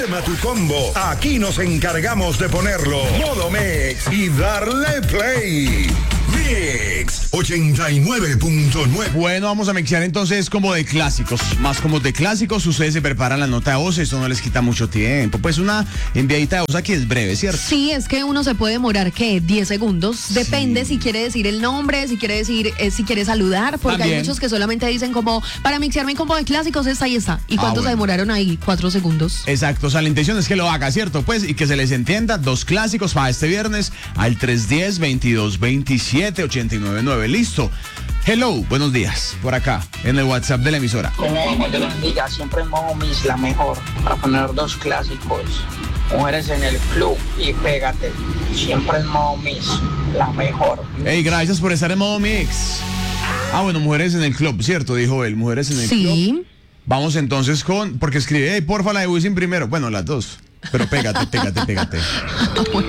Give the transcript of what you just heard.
Arma tu combo. Aquí nos encargamos de ponerlo. Modo Mix y darle play. Mix 89.9. Bueno, vamos a mixear entonces como de clásicos. Más como de clásicos, ustedes se preparan la nota de voz, esto no les quita mucho tiempo. Pues una enviadita de voz aquí es breve, ¿cierto? Sí, es que uno se puede demorar, ¿qué? 10 segundos. Depende si quiere decir el nombre, si quiere decir, si quiere saludar, porque También. hay muchos que solamente dicen como, para mixear mi combo de clásicos, esta y esta. ¿Y cuántos se demoraron ahí? 4 segundos. Exacto, o sea, la intención es que lo haga, ¿cierto? Pues, y que se les entienda, 2 clásicos para este viernes al 310-2227-899. Listo. Hello, buenos días. Por acá, en el WhatsApp de la emisora. Como Dios los bendiga, siempre en Modo Mix la mejor, para poner 2 clásicos. Mujeres en el club y pégate. Siempre en Modo Mix, la mejor. Hey, gracias por estar en Modo Mix. Ah, bueno, mujeres en el club, ¿cierto? Dijo él, mujeres en el club. Sí. Vamos entonces con, porque escribe, hey, porfa, la de Wisin primero. Bueno, las dos. Pero pégate. Bueno.